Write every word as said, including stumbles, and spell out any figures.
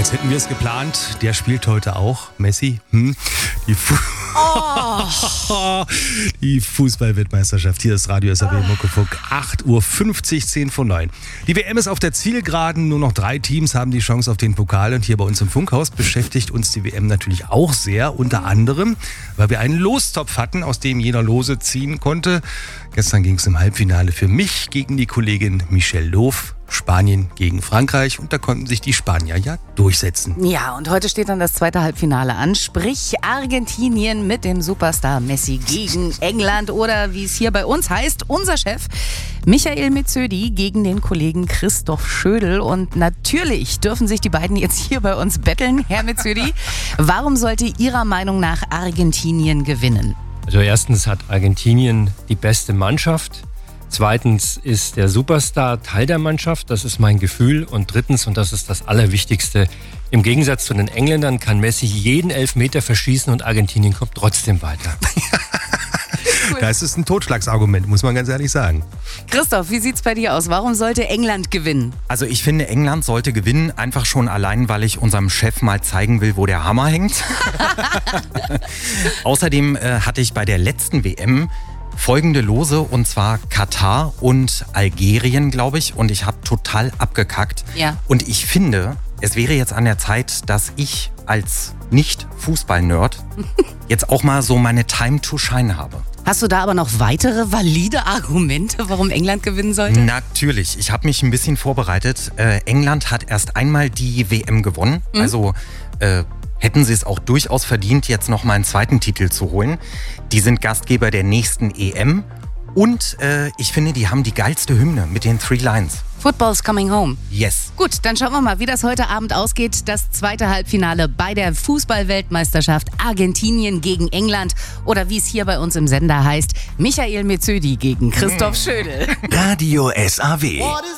Als hätten wir es geplant. Der spielt heute auch. Messi. Hm. Die, Fu- oh. Die Fußball-Weltmeisterschaft. Hier ist Radio S R W Muckefuck. acht Uhr fünfzig, zehn vor neun. Die W M ist auf der Zielgeraden. Nur noch drei Teams haben die Chance auf den Pokal. Und hier bei uns im Funkhaus beschäftigt uns die W M natürlich auch sehr. Unter anderem, weil wir einen Lostopf hatten, aus dem jeder Lose ziehen konnte. Gestern ging es im Halbfinale für mich gegen die Kollegin Michelle Loof. Spanien gegen Frankreich, und da konnten sich die Spanier ja durchsetzen. Ja, und heute steht dann das zweite Halbfinale an, sprich Argentinien mit dem Superstar Messi gegen England oder wie es hier bei uns heißt, unser Chef Michael Mezödi gegen den Kollegen Christoph Schödel. Und natürlich dürfen sich die beiden jetzt hier bei uns betteln. Herr Mezödi, warum sollte Ihrer Meinung nach Argentinien gewinnen? Also erstens hat Argentinien die beste Mannschaft. Zweitens ist der Superstar Teil der Mannschaft, das ist mein Gefühl. Und drittens, und das ist das Allerwichtigste, im Gegensatz zu den Engländern kann Messi jeden Elfmeter verschießen und Argentinien kommt trotzdem weiter. Cool. Das ist ein Totschlagsargument, muss man ganz ehrlich sagen. Christoph, wie sieht's bei dir aus? Warum sollte England gewinnen? Also ich finde, England sollte gewinnen, einfach schon allein, weil ich unserem Chef mal zeigen will, wo der Hammer hängt. Außerdem äh, hatte ich bei der letzten W M folgende Lose, und zwar Katar und Algerien, glaube ich. Und ich habe total abgekackt. Ja. Und ich finde, es wäre jetzt an der Zeit, dass ich als Nicht-Fußball-Nerd jetzt auch mal so meine Time to shine habe. Hast du da aber noch weitere valide Argumente, warum England gewinnen sollte? Natürlich. Ich habe mich ein bisschen vorbereitet. Äh, England hat erst einmal die W M gewonnen. Mhm. Also äh, hätten sie es auch durchaus verdient, jetzt noch mal einen zweiten Titel zu holen. Die sind Gastgeber der nächsten E M. Und äh, ich finde, die haben die geilste Hymne mit den Three Lions. Football's coming home. Yes. Gut, dann schauen wir mal, wie das heute Abend ausgeht. Das zweite Halbfinale bei der Fußball-Weltmeisterschaft Argentinien gegen England. Oder wie es hier bei uns im Sender heißt, Michael Mezödi gegen Christoph Schödel. Radio S R W.